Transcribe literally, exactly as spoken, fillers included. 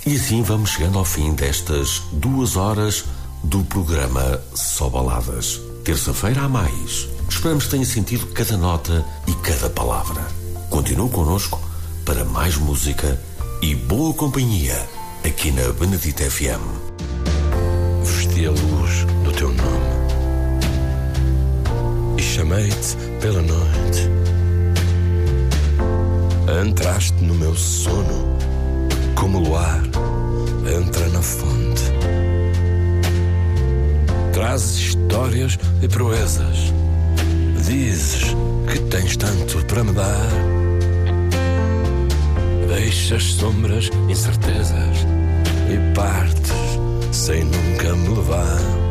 E assim vamos chegando ao fim destas duas horas do programa Só Baladas. Terça-feira há mais. Esperamos que tenha sentido cada nota e cada palavra. Continue connosco para mais música e boa companhia aqui na Benedita F M. Vesti a luz do teu nome e chamei-te pela noite. Entraste no meu sono como o luar entra na fonte. Trazes histórias e proezas, dizes que tens tanto para me dar. Deixas sombras, incertezas e partes sem nunca me levar.